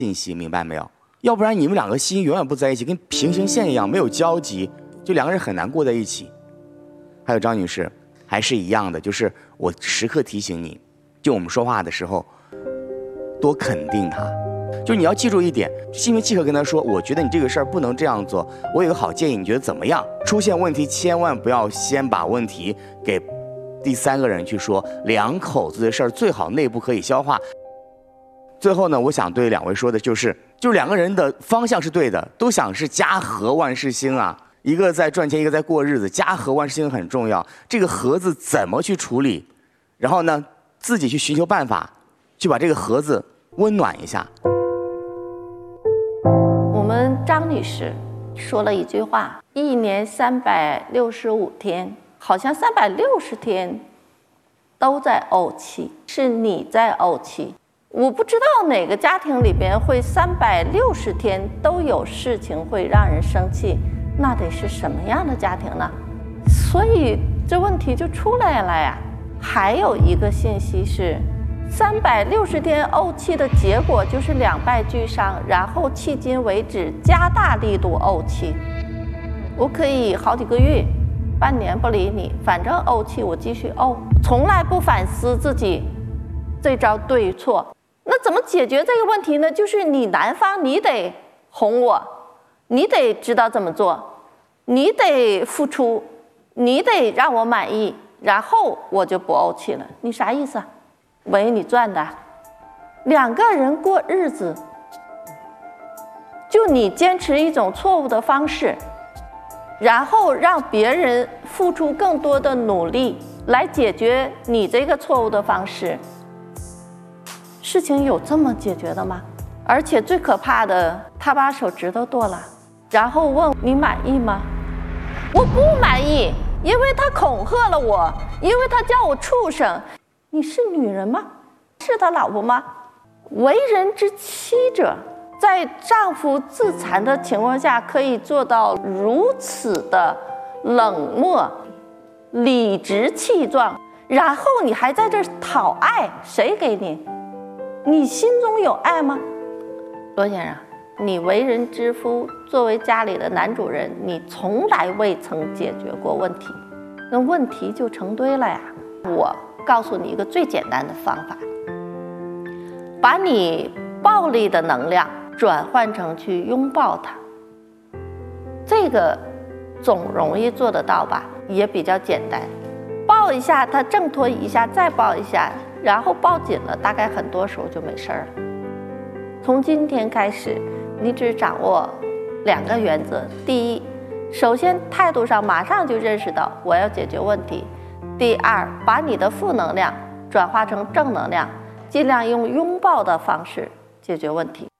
信息，明白没有？要不然你们两个心永远不在一起，跟平行线一样，没有交集，就两个人很难过在一起。还有张女士，还是一样的，就是我时刻提醒你，就我们说话的时候，多肯定他。就你要记住一点，心平气和跟他说，我觉得你这个事儿不能这样做，我有个好建议，你觉得怎么样？出现问题千万不要先把问题给第三个人去说，两口子的事儿最好内部可以消化。最后呢，我想对两位说的就是两个人的方向是对的，都想是家和万事兴啊，一个在赚钱，一个在过日子，家和万事兴很重要。这个和字怎么去处理？然后呢，自己去寻求办法，去把这个和字温暖一下。 我们张女士说了一句话：1年365天，好像360天都在怄气，是你在怄气。我不知道哪个家庭里边会360天都有事情会让人生气，那得是什么样的家庭呢？所以这问题就出来了呀。还有一个信息是，360天怄气的结果就是两败俱伤，然后迄今为止加大力度怄气。我可以好几个月、半年不理你，反正怄气我继续怄，从来不反思自己这招对与错。那怎么解决这个问题呢？就是你男方你得哄我，你得知道怎么做，你得付出，你得让我满意，然后我就不怄气了。你啥意思啊？为你赚的。两个人过日子，就你坚持一种错误的方式，然后让别人付出更多的努力来解决你这个错误的方式，事情有这么解决的吗？而且最可怕的，他把手指头剁了，然后问你满意吗？我不满意，因为他恐吓了我，因为他叫我畜生。你是女人吗？是他老婆吗？为人之妻者，在丈夫自残的情况下，可以做到如此的冷漠、理直气壮，然后你还在这儿讨爱，谁给你？你心中有爱吗？罗先生，你为人之夫，作为家里的男主人，你从来未曾解决过问题，那问题就成堆了呀。我告诉你一个最简单的方法，把你暴力的能量转换成去拥抱他，这个总容易做得到吧，也比较简单。抱一下他，挣脱一下，再抱一下，然后抱紧了，大概很多时候就没事了。从今天开始，你只掌握2个原则：第一，首先态度上马上就认识到我要解决问题；第二，把你的负能量转化成正能量，尽量用拥抱的方式解决问题。